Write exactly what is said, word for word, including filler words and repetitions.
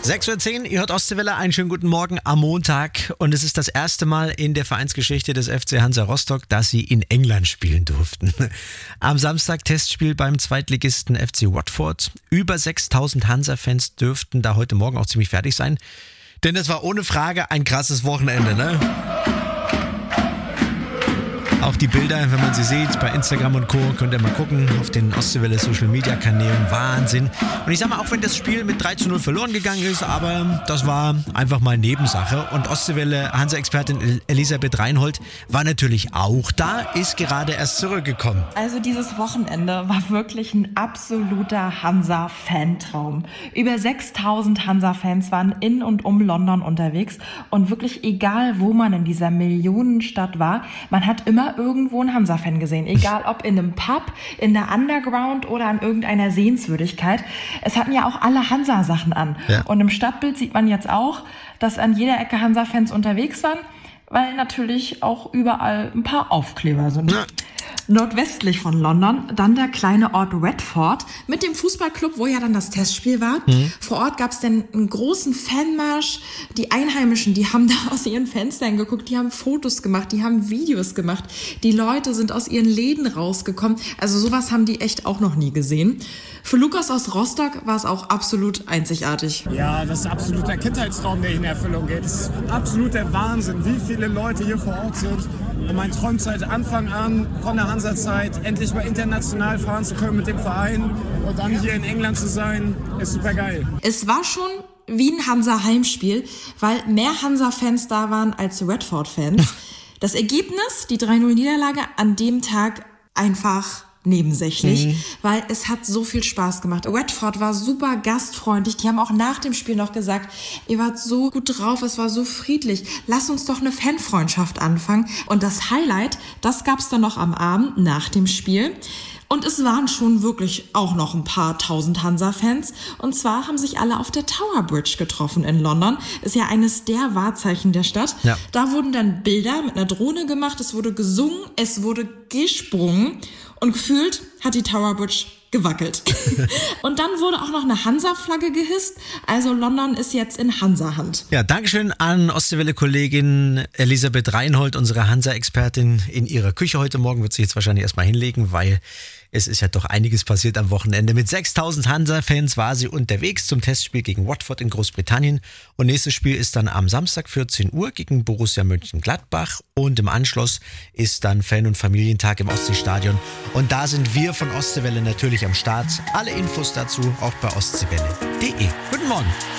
sechs Uhr zehn, ihr hört Ostseewelle, einen schönen guten Morgen am Montag. Und es ist das erste Mal in der Vereinsgeschichte des F C Hansa Rostock, dass sie in England spielen durften. Am Samstag Testspiel beim Zweitligisten F C Watford. Über sechstausend Hansa-Fans dürften da heute Morgen auch ziemlich fertig sein. Denn es war ohne Frage ein krasses Wochenende, ne? Auch die Bilder, wenn man sie sieht, bei Instagram und Co., könnt ihr mal gucken, auf den Ostseewelle Social Media Kanälen. Wahnsinn. Und ich sag mal, auch wenn das Spiel mit drei zu null verloren gegangen ist, aber das war einfach mal Nebensache. Und Ostseewelle Hansa-Expertin Elisabeth Reinhold war natürlich auch da, ist gerade erst zurückgekommen. Also dieses Wochenende war wirklich ein absoluter Hansa-Fantraum. Über sechstausend Hansa-Fans waren in und um London unterwegs. Und wirklich egal, wo man in dieser Millionenstadt war, man hat immer irgendwo einen Hansa-Fan gesehen. Egal ob in einem Pub, in der Underground oder an irgendeiner Sehenswürdigkeit. Es hatten ja auch alle Hansa-Sachen an. Ja. Und im Stadtbild sieht man jetzt auch, dass an jeder Ecke Hansa-Fans unterwegs waren, weil natürlich auch überall ein paar Aufkleber sind. Ja. Nordwestlich von London, dann der kleine Ort Retford mit dem Fußballclub, wo ja dann das Testspiel war. Mhm. Vor Ort gab es dann einen großen Fanmarsch. Die Einheimischen, die haben da aus ihren Fenstern geguckt, die haben Fotos gemacht, die haben Videos gemacht. Die Leute sind aus ihren Läden rausgekommen. Also sowas haben die echt auch noch nie gesehen. Für Lukas aus Rostock war es auch absolut einzigartig. Ja, das ist absolut der Kindheitstraum, der in Erfüllung geht. Das ist absolut der Wahnsinn, wie viele Leute hier vor Ort sind. Und mein Traum seit Anfang an von der Hansa-Zeit, endlich mal international fahren zu können mit dem Verein und dann hier in England zu sein, ist super geil. Es war schon wie ein Hansa-Heimspiel, weil mehr Hansa-Fans da waren als Retford-Fans. Das Ergebnis, die drei null Niederlage an dem Tag einfach nebensächlich, mhm. weil es hat so viel Spaß gemacht. Retford war super gastfreundlich. Die haben auch nach dem Spiel noch gesagt, ihr wart so gut drauf, es war so friedlich. Lass uns doch eine Fanfreundschaft anfangen. Und das Highlight, das gab's dann noch am Abend nach dem Spiel. Und es waren schon wirklich auch noch ein paar tausend Hansa-Fans. Und zwar haben sich alle auf der Tower Bridge getroffen in London. Ist ja eines der Wahrzeichen der Stadt. Ja. Da wurden dann Bilder mit einer Drohne gemacht, es wurde gesungen, es wurde gesprungen. Und gefühlt hat die Tower Bridge gewackelt. Und dann wurde auch noch eine Hansa-Flagge gehisst. Also London ist jetzt in Hansa-Hand. Ja, Dankeschön an Ostseewelle-Kollegin Elisabeth Reinhold, unsere Hansa-Expertin in ihrer Küche heute Morgen. Wird sie jetzt wahrscheinlich erstmal hinlegen, weil es ist ja doch einiges passiert am Wochenende. Mit sechstausend Hansa-Fans war sie unterwegs zum Testspiel gegen Watford in Großbritannien. Und nächstes Spiel ist dann am Samstag vierzehn Uhr gegen Borussia Mönchengladbach. Und im Anschluss ist dann Fan- und Familientag im Ostseestadion. Und da sind wir von Ostseewelle natürlich am Start. Alle Infos dazu auch bei ostseewelle punkt de. Guten Morgen.